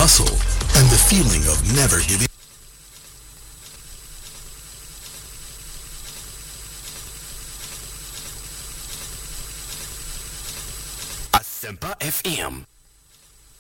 hustle, and the feeling of never giving. Asempa FM.